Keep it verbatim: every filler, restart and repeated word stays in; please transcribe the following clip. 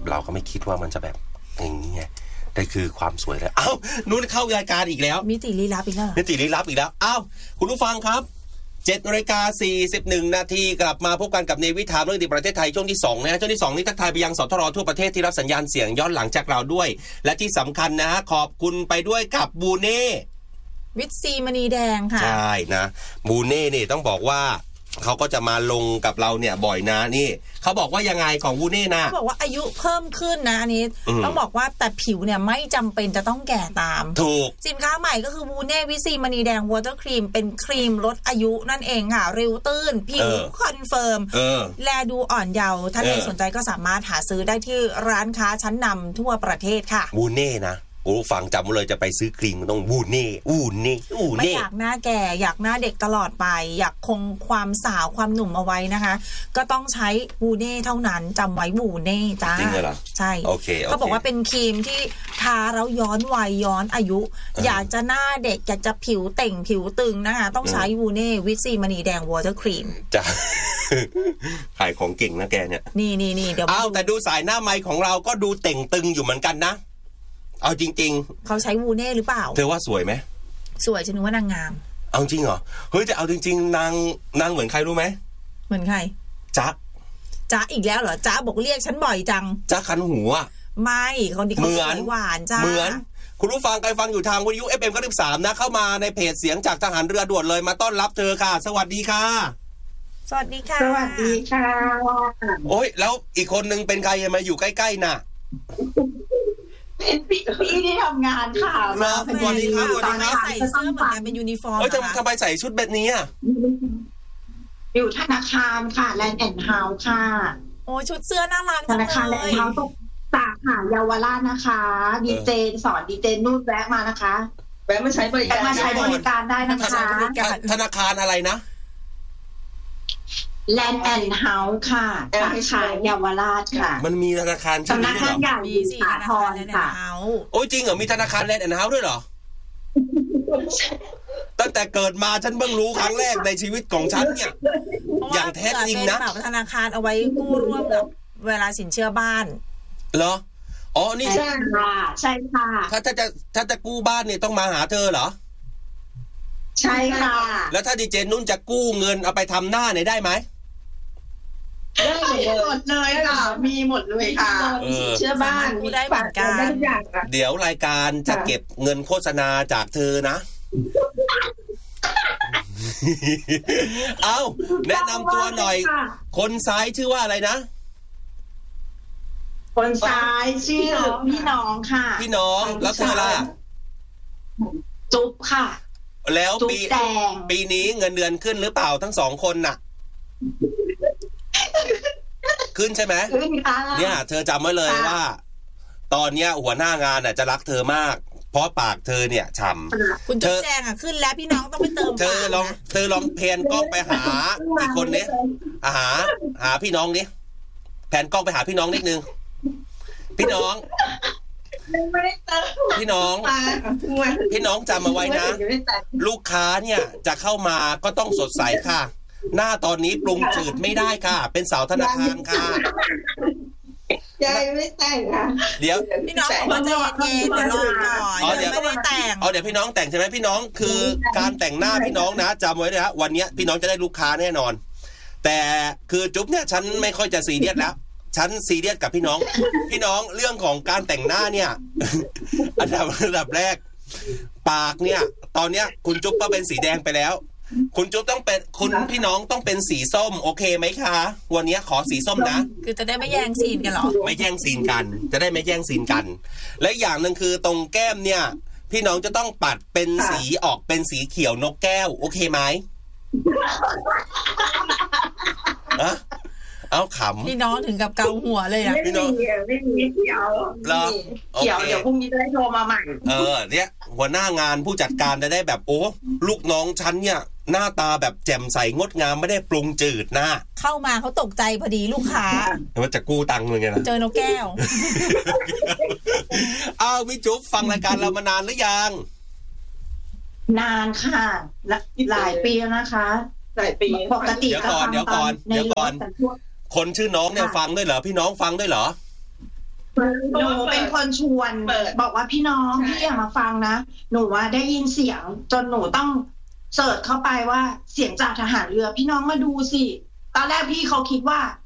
เราก็ไม่คิดว่ามันจะแบบอย่างนี้ไงได้คือความสวยแล้วอ้าวนู้นเข้ารายการอีกแล้วมิติลี้ลับอีกแล้วมิติลี้ลับอีกแล้วอ้าวคุณผู้ฟังครับเจ็ดนาฬิกาสี่สิบเอ็ดนาทีกลับมาพบกันกับเนวิถามเรื่องดีประเทศไทยช่วงที่สองนะฮะช่วงที่สองนี้ทักทายไปยังสทรทั่วประเทศที่รับสัญญาณเสียงย้อนหลังจากเราด้วยและที่สำคัญนะฮะขอบคุณไปด้วยกับบูเน่วิตซีมณีแดงค่ะใช่นะบูเน่นี่ต้องบอกว่าเขาก็จะมาลงกับเราเนี่ยบ่อยนะนี่เขาบอกว่ายังไงของบูเน่นะเขาบอกว่าอายุเพิ่มขึ้นนะอันนี้ต้องบอกว่าแต่ผิวเนี่ยไม่จำเป็นจะต้องแก่ตามถูกสินค้าใหม่ก็คือบูเน่วิตซีมณีแดงวอเตอร์ครีมเป็นครีมลดอายุนั่นเองค่ะเร็วตื้นผิวคอนเฟิร์มแลดูอ่อนเยาว์ท่านใดสนใจก็สามารถหาซื้อได้ที่ร้านค้าชั้นนำทั่วประเทศค่ะบูเน่นะโอ้ฟังจำเลยจะไปซื้อครีมต้องบูเน่อูเน่อูเน่ไม่อยากหน้าแก่อยากหน้าเด็กตลอดไปอยากคงความสาวความหนุ่มเอาไว้นะคะก็ต้องใช้บูเน่เท่านั้นจำไว้บูเน่จ้าจริงเหรอใช่โอเคเขาบอกว่าเป็นครีมที่ทาแล้วย้อนวัยย้อนอายุอยากจะหน้าเด็กอยากจะผิวเต่งผิวตึงนะคะต้องใช้บูเน่วิตซีมณีแดงวอเตอร์ครีมจ้าขายของเก่งนะแกเนี่ยนี่นี่นี่เดี๋ยวอ้าวแต่ดูสายหน้าไมค์ของเราก็ดูเต่งตึงอยู่เหมือนกันนะเอาจริงๆเขาใช้วูเน่หรือเปล่าเธอว่าสวยไหมสวยฉันนึกว่านางงามเอาจริงเหรอเฮ้ยแต่เอาจริงๆนางนางเหมือนใครรู้ไหมเหมือนใครจ๊ะจ๊ะอีกแล้วเหรอจ๊ะบอกเรียกฉันบ่อยจังจ๊ะคันหูอ่ะไม่คนที่เขาสวยหวานจ้าเหมือนคุณผู้ฟังใครฟังอยู่ทางวิทยุ เอฟ เอ็ม เก้าสิบสามนะเข้ามาในเพจเสียงจากทหารเรือด่วนเลยมาต้อนรับเธอค่ะสวัสดีค่ะสวัสดีค่ะสวัสดีค่ะโอ้ยแล้วอีกคนนึงเป็นใครมาอยู่ใกล้ๆน่ะเป็นพี่พี่ที่ทำงานค่ะมาสวัสดีครับสวัสดีครับใส่เสื้อเหมือนกันเป็นยูนิฟอร์มเอ้ยทำไมใส่ชุดแบบนี้อ่ะอยู่ธนาคารค่ะแลนด์แอนด์เฮาส์ค่ะโอ้ชุดเสื้อน่ารักธนาคารแลนด์แอนด์เฮาส์สาขาเยาวราชนะคะดีเจสอนดีเจนุ่นแวะมานะคะแวะมาใช้บริการมาใช้บริการได้นะคะธนาคารอะไรนะแลนด์แอนด์เฮาส์ค่ะสาขาเยาวราชค่ะมันมีธนาคารชื่อนี้เหรอธนาคารใหญ่สาทรค่ะโอ้ยจริงเหรอมีธนาคารแลนด์แอนด์เฮาส์ด้วยเหรอตั้งแต่เกิดมาฉันเพิ่งรู้ครั้งแรกในชีวิตของฉันเนี่ยอย่างแท้จริงนะธนาคารเอาไว้กู้ร่วมกับเวลาสินเชื่อบ้านเหรออ๋อนี่ใช่ค่ะใช่ค่ะถ้าถ้าจะถ้าจะกู้บ้านเนี่ยต้องมาหาเธอเหรอใช่ค่ะแล้วถ้าดีเจนุ่นจะกู้เงินเอาไปทำหน้าเนี่ยได้ไหมได้หมดเลยค่ะมีหมดเลยค่ะเชื่อบ้านได้เหมือนกันเดี๋ยวรายการจะเก็บเงินโฆษณาจากเธอนะเอาแนะนำตัวหน่อยคนซ้ายชื่อว่าอะไรนะคนซ้ายชื่อพี่น้องค่ะพี่น้องแล้วเธอล่ะจุ๊บค่ะแล้วปีปีนี้เงินเดือนขึ้นหรือเปล่าทั้งสองคนน่ะขึ้นใช่ไหมขึ้นค่ะเนี่ยเธอจำไว้เลยว่าตอนเนี้ยหัวหน้างานน่ะจะรักเธอมากเพราะปากเธอเนี่ยฉ่ำคุณจุ๊บแจงอ่ะขึ้นแล้วพี่น้องต้องไปเติมเธอลองเธอลองแพนกล้องไปหาอีกคนนี้หาหาพี่น้องนี้แพนกล้องไปหาพี่น้องนิดนึงพี่น้องพี่น้องพี่น้องจำเอาไว้นะลูกค้าเนี่ยจะเข้ามาก็ต้องสดใสค่ะหน้าตอนนี้ปรุงจืดไม่ได้ค่ะเป็นสาวธนาคารค่ะยายไม่แต่งค่ะเดี๋ยวพี่น้องบอกว่าจะเย็นเดี๋ยวรอก่อนเดี๋ยวไม่ได้แต่งอ๋อเดี๋ยวพี่น้องแต่งใช่ไหมพี่น้องคือการแต่งหน้าพี่น้องนะจำไว้นะวันนี้พี่น้องจะได้ลูกค้าแน่นอนแต่คือจุ๊บเนี่ยฉันไม่ค่อยจะซีเรียสแล้วฉันซีเรียสกับพี่น้องพี่น้องเรื่องของการแต่งหน้าเนี่ยอันดับอันดับแรกปากเนี่ยตอนเนี้ยคุณจุ๊บก็เป็นสีแดงไปแล้วคุณจุ๊บต้องเป็นคุณพี่น้องต้องเป็นสีส้มโอเคไหมคะวันนี้ขอสีส้มนะคือจะได้ไม่แย่งซีนกันหรอไม่แย่งซีนกันจะได้ไม่แย่งซีนกันและอย่างนึงคือตรงแก้มเนี่ยพี่น้องจะต้องปัดเป็นสีออกเป็นสีเขียวนกแก้วโอเคไหมอะเอาขำพี่น้องถึงกับเกาหัวเลยอ่ะพี่น้องไม่มีเขียวเหรอเขียวเดี๋ยวพรุ่งนี้จะได้โทรมาใหม่เออเนี่ยหัวหน้างานผู้จัดการจะได้แบบโอ้ลูกน้องฉันเนี่ยหน้าตาแบบแจ่มใสงดงามไม่ได้ปรุงจืดนะเข้ามาเขาตกใจพอดีลูกค้าว่าจะกู้ตังค์เลยไงนะเจอนกแก้วอ้าวพี่จุ๊บฟังรายการเรามานานหรือยังนานค่ะหลายปีแล้วนะคะหลายปีปกติเดี๋ยวก่อนเดี๋ยวก่อนเดี๋ยวก่อนคนชื่อน้องเนี่ยฟังด้วยเหรอพี่น้องฟังด้วยเหรอหนูเป็นคนชวนบอกว่าพี่น้องพี่อย่ามาฟังนะหนูว่าได้ยินเสียงจนหนูต้องเสิร์ชเข้าไปว่าเสียงจากทหารเรือพี่น้องมาดูสิตอนแรกพี่เขาคิดว่า